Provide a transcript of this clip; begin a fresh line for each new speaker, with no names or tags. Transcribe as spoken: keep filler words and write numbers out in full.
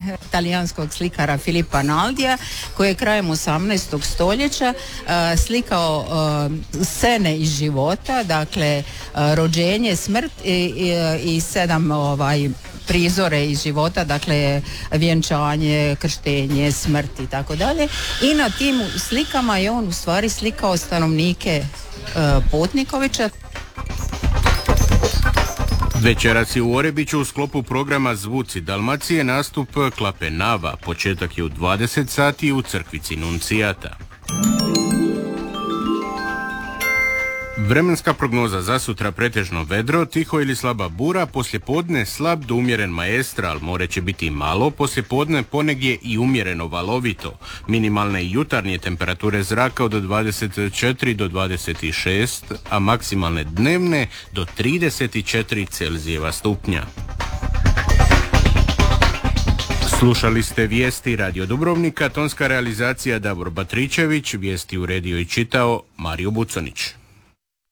talijanskog slikara Filipa Naldija, koji je krajem osamnaestog stoljeća uh, slikao uh, scene iz života, dakle uh, rođenje, smrt i, i, i sedam ovaj prizore iz života, dakle vjenčanje, krštenje, smrt i tako dalje. I na tim slikama je on u stvari slikao stanovnike uh, Potnikovića.
Večeras je u Orebiću u sklopu programa Zvuci Dalmacije nastup Klape Nava. Početak je u dvadeset sati u crkvici Nuncijata. Vremenska prognoza za sutra pretežno vedro, tiho ili slaba bura, poslijepodne slab do umjeren maestral, more će biti malo, poslijepodne ponegdje i umjereno valovito. Minimalne i jutarnje temperature zraka od dvadeset četiri do dvadeset šest, a maksimalne dnevne do trideset četiri Celzijeva stupnja. Slušali ste vijesti Radio Dubrovnika, tonska realizacija Davor Batričević, vijesti uredio i čitao Mario Buconić.